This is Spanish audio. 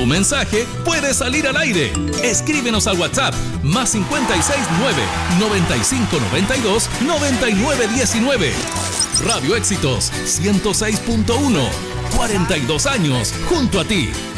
Tu mensaje puede salir al aire. Escríbenos al WhatsApp +569-9592-9919. Radio Éxitos 106.1. 42 años junto a ti.